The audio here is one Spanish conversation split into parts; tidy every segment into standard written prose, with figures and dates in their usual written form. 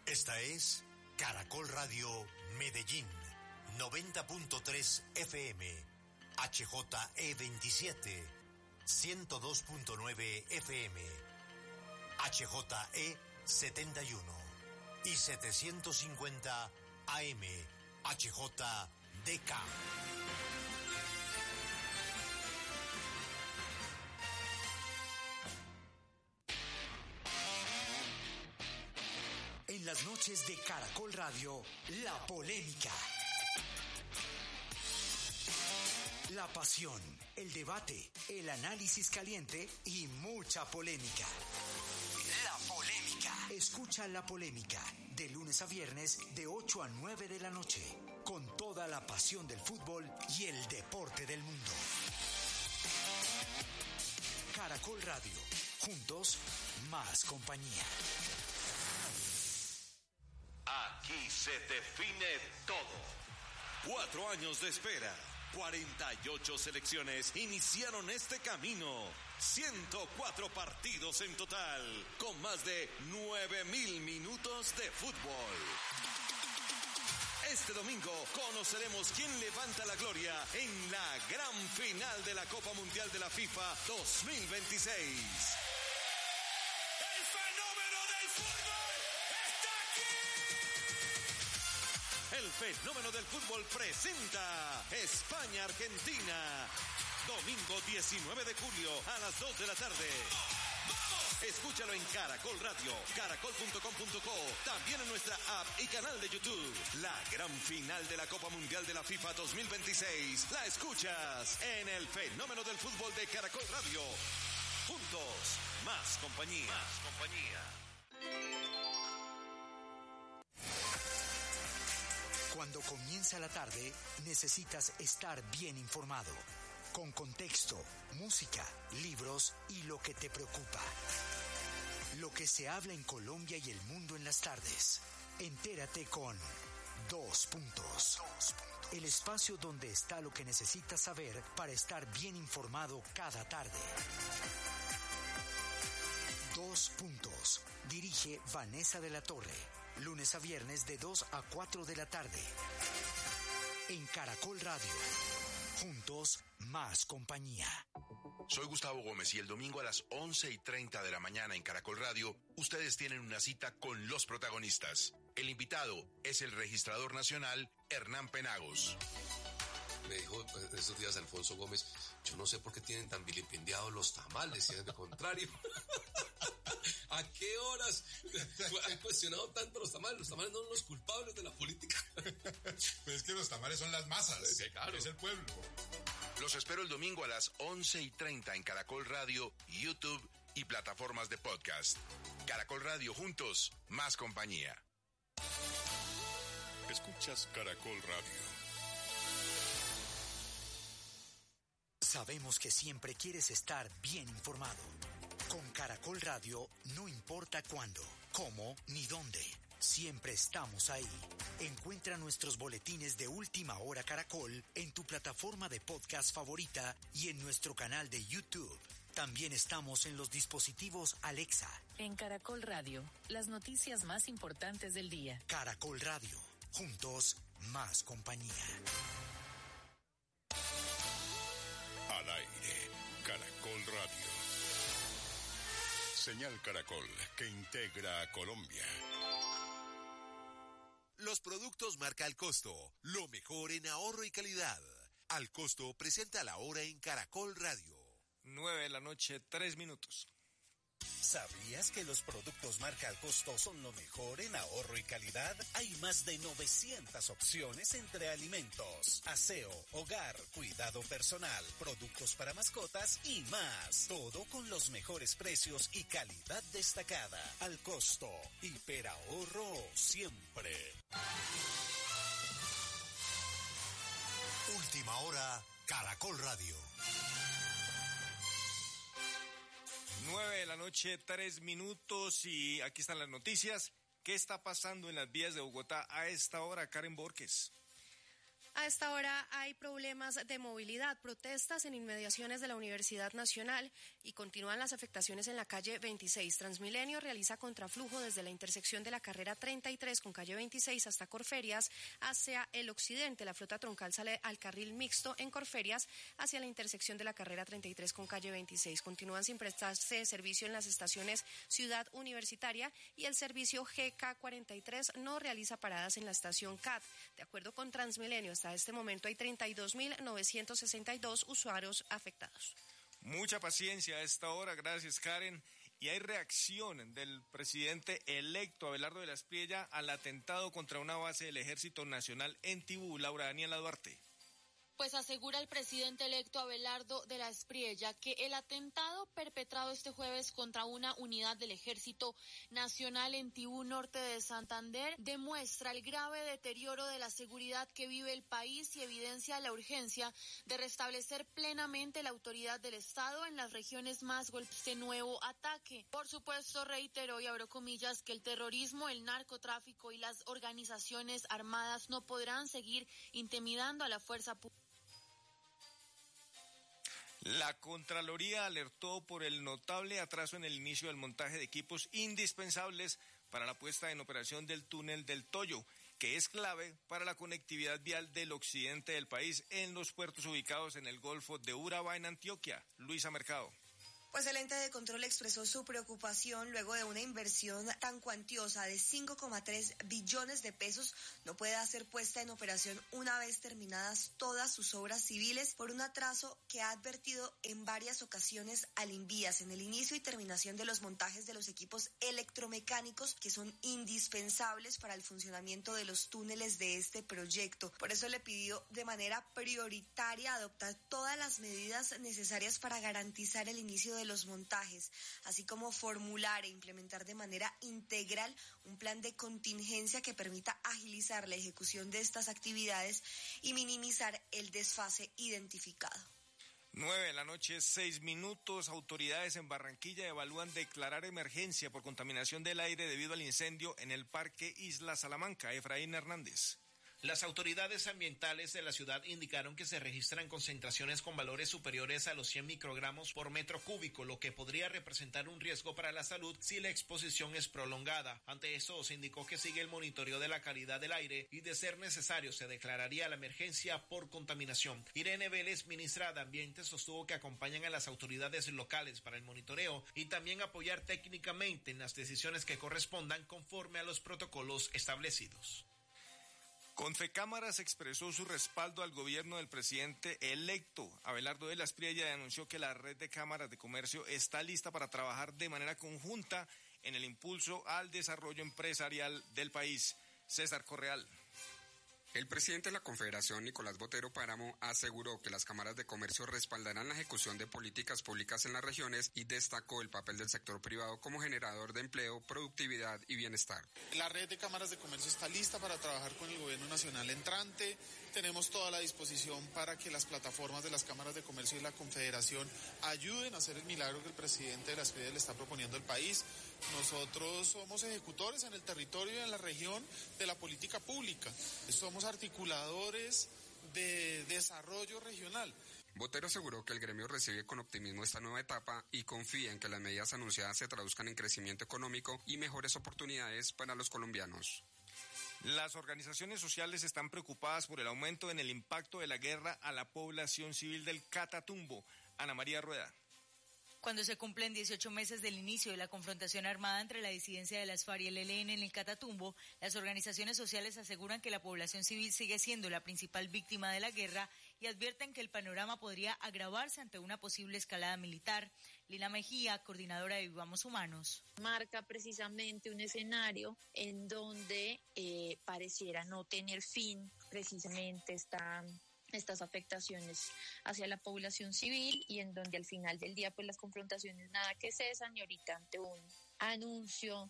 Esta es Caracol Radio Medellín, 90.3 FM, HJE27, 102.9 FM, HJE71 y 750 AM, HJDK. En las noches de Caracol Radio, la polémica. La pasión, el debate, el análisis caliente y mucha polémica. La polémica. Escucha La Polémica de lunes a viernes de 8 a 9 de la noche, con toda la pasión del fútbol y el deporte del mundo. Caracol Radio, juntos, más compañía. Aquí se define todo. 4 años de espera, 48 selecciones iniciaron este camino, 104 partidos en total, con más de 9.000 minutos de fútbol. Este domingo conoceremos quién levanta la gloria en la gran final de la Copa Mundial de la FIFA 2026. El fenómeno del fútbol presenta España-Argentina. Domingo 19 de julio a las 2 de la tarde. ¡Vamos! Escúchalo en Caracol Radio, caracol.com.co, también en nuestra app y canal de YouTube. La gran final de la Copa Mundial de la FIFA 2026. La escuchas en el fenómeno del fútbol de Caracol Radio. Juntos, más compañía. Más compañía. Cuando comienza la tarde, necesitas estar bien informado, con contexto, música, libros y lo que te preocupa. Lo que se habla en Colombia y el mundo en las tardes. Entérate con Dos Puntos. El espacio donde está lo que necesitas saber para estar bien informado cada tarde. Dos Puntos. Dirige Vanessa de la Torre. Lunes a viernes de 2 a 4 de la tarde. En Caracol Radio. Juntos, más compañía. Soy Gustavo Gómez y el domingo a las 11:30 de la mañana en Caracol Radio, ustedes tienen una cita con los protagonistas. El invitado es el registrador nacional Hernán Penagos. Me dijo esos días Alfonso Gómez, yo no sé por qué tienen tan vilipendiados los tamales, si es de contrario. ¿A qué horas han cuestionado tanto los tamales? Los tamales no son los culpables de la política. Pues es que los tamales son las masas, sí, claro. Es el pueblo. Los espero el domingo a las 11:30 en Caracol Radio, YouTube y plataformas de podcast. Caracol Radio, juntos, más compañía. Escuchas Caracol Radio. Sabemos que siempre quieres estar bien informado. Con Caracol Radio no importa cuándo, cómo ni dónde. Siempre estamos ahí. Encuentra nuestros boletines de Última Hora Caracol en tu plataforma de podcast favorita y en nuestro canal de YouTube. También estamos en los dispositivos Alexa. En Caracol Radio, las noticias más importantes del día. Caracol Radio, juntos, más compañía. Al aire, Caracol Radio. Señal Caracol, que integra a Colombia. Los productos marca Al Costo, lo mejor en ahorro y calidad. Al Costo presenta la hora en Caracol Radio. 9 de la noche, 3 minutos. ¿Sabías que los productos marca Al Costo son lo mejor en ahorro y calidad? Hay más de 900 opciones entre alimentos, aseo, hogar, cuidado personal, productos para mascotas y más. Todo con los mejores precios y calidad destacada. Al Costo, hiperahorro siempre. Última Hora, Caracol Radio. 9 de la noche, 3 minutos y aquí están las noticias. ¿Qué está pasando en las vías de Bogotá a esta hora, Karen Borges? A esta hora hay problemas de movilidad, protestas en inmediaciones de la Universidad Nacional y continúan las afectaciones en la calle 26. Transmilenio realiza contraflujo desde la intersección de la carrera 33 con calle 26 hasta Corferias hacia el occidente. La flota troncal sale al carril mixto en Corferias hacia la intersección de la carrera 33 con calle 26. Continúan sin prestarse servicio en las estaciones Ciudad Universitaria y el servicio GK43 no realiza paradas en la estación CAT. De acuerdo con Transmilenio, hasta este momento hay 32.962 usuarios afectados. Mucha paciencia a esta hora, gracias Karen. Y hay reacción del presidente electo Abelardo de la Espriella al atentado contra una base del Ejército Nacional en Tibú. Laura Daniela Duarte. Pues asegura el presidente electo Abelardo de la Espriella que el atentado perpetrado este jueves contra una unidad del Ejército Nacional en Tibú, norte de Santander, demuestra el grave deterioro de la seguridad que vive el país y evidencia la urgencia de restablecer plenamente la autoridad del Estado en las regiones más golpeadas de nuevo ataque. Por supuesto, reiteró y abro comillas que el terrorismo, el narcotráfico y las organizaciones armadas no podrán seguir intimidando a la fuerza pública. La Contraloría alertó por el notable atraso en el inicio del montaje de equipos indispensables para la puesta en operación del túnel del Toyo, que es clave para la conectividad vial del occidente del país en los puertos ubicados en el Golfo de Urabá, en Antioquia. Luisa Mercado. Pues el ente de control expresó su preocupación luego de una inversión tan cuantiosa de 5,3 billones de pesos no pueda ser puesta en operación una vez terminadas todas sus obras civiles por un atraso que ha advertido en varias ocasiones al Invías en el inicio y terminación de los montajes de los equipos electromecánicos que son indispensables para el funcionamiento de los túneles de este proyecto. Por eso le pidió de manera prioritaria adoptar todas las medidas necesarias para garantizar el inicio de los montajes, así como formular e implementar de manera integral un plan de contingencia que permita agilizar la ejecución de estas actividades y minimizar el desfase identificado. 9:06 p.m. Autoridades en Barranquilla evalúan declarar emergencia por contaminación del aire debido al incendio en el Parque Isla Salamanca. Efraín Hernández. Las autoridades ambientales de la ciudad indicaron que se registran concentraciones con valores superiores a los 100 microgramos por metro cúbico, lo que podría representar un riesgo para la salud si la exposición es prolongada. Ante eso, se indicó que sigue el monitoreo de la calidad del aire y, de ser necesario, se declararía la emergencia por contaminación. Irene Vélez, ministra de Ambiente, sostuvo que acompañan a las autoridades locales para el monitoreo y también apoyar técnicamente en las decisiones que correspondan conforme a los protocolos establecidos. Confecámaras expresó su respaldo al gobierno del presidente electo. Abelardo de la Espriella anunció que la red de cámaras de comercio está lista para trabajar de manera conjunta en el impulso al desarrollo empresarial del país. César Correal. El presidente de la Confederación, Nicolás Botero Páramo, aseguró que las cámaras de comercio respaldarán la ejecución de políticas públicas en las regiones y destacó el papel del sector privado como generador de empleo, productividad y bienestar. La red de cámaras de comercio está lista para trabajar con el gobierno nacional entrante. Tenemos toda la disposición para que las plataformas de las cámaras de comercio y la Confederación ayuden a hacer el milagro que el presidente de la Espriella le está proponiendo al país. Nosotros somos ejecutores en el territorio y en la región de la política pública. Somos articuladores de desarrollo regional. Botero aseguró que el gremio recibe con optimismo esta nueva etapa y confía en que las medidas anunciadas se traduzcan en crecimiento económico y mejores oportunidades para los colombianos. Las organizaciones sociales están preocupadas por el aumento en el impacto de la guerra a la población civil del Catatumbo. Ana María Rueda. Cuando se cumplen 18 meses del inicio de la confrontación armada entre la disidencia de las FARC y el ELN en el Catatumbo, las organizaciones sociales aseguran que la población civil sigue siendo la principal víctima de la guerra y advierten que el panorama podría agravarse ante una posible escalada militar. Lina Mejía, coordinadora de Vivamos Humanos. Marca precisamente un escenario en donde pareciera no tener fin precisamente estas afectaciones hacia la población civil y en donde al final del día pues las confrontaciones nada que cesan y ahorita ante un anuncio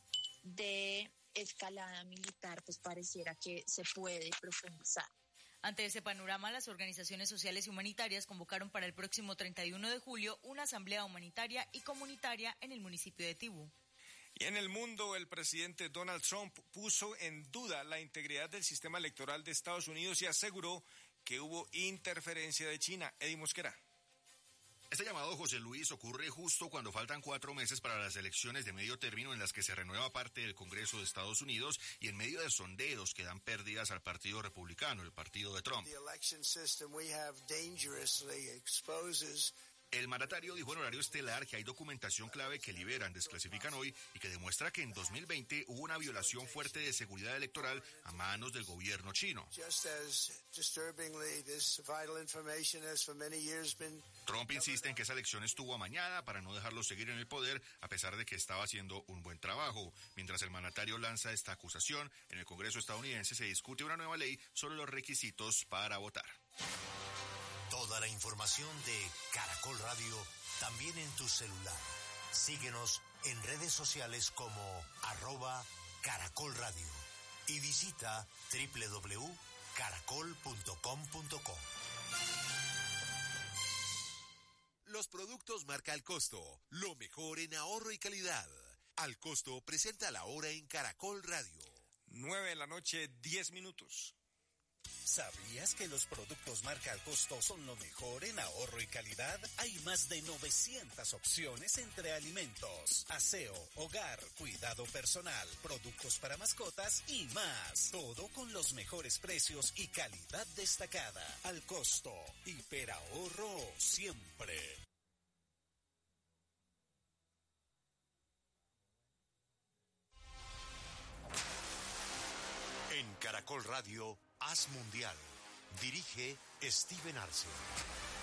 de escalada militar pues pareciera que se puede profundizar. Ante ese panorama, las organizaciones sociales y humanitarias convocaron para el próximo 31 de julio una asamblea humanitaria y comunitaria en el municipio de Tibú. Y en el mundo, el presidente Donald Trump puso en duda la integridad del sistema electoral de Estados Unidos y aseguró que hubo interferencia de China. Eddie Mosquera. Este llamado, José Luis, ocurre justo cuando faltan 4 meses para las elecciones de medio término en las que se renueva parte del Congreso de Estados Unidos y en medio de sondeos que dan pérdidas al Partido Republicano, el partido de Trump. El mandatario dijo en horario estelar que hay documentación clave que liberan, desclasifican hoy y que demuestra que en 2020 hubo una violación fuerte de seguridad electoral a manos del gobierno chino. Trump insiste en que esa elección estuvo amañada para no dejarlo seguir en el poder, a pesar de que estaba haciendo un buen trabajo. Mientras el mandatario lanza esta acusación, en el Congreso estadounidense se discute una nueva ley sobre los requisitos para votar. Toda la información de Caracol Radio también en tu celular. Síguenos en redes sociales como @Caracol Radio y visita www.caracol.com.co. Los productos marca Al Costo, lo mejor en ahorro y calidad. Al Costo presenta la hora en Caracol Radio. 9:10 p.m. ¿Sabías que los productos marca Al Costo son lo mejor en ahorro y calidad? Hay más de 900 opciones entre alimentos, aseo, hogar, cuidado personal, productos para mascotas y más. Todo con los mejores precios y calidad destacada. Al Costo, hiperahorro siempre. En Caracol Radio, Haz Mundial. Dirige Steven Arce.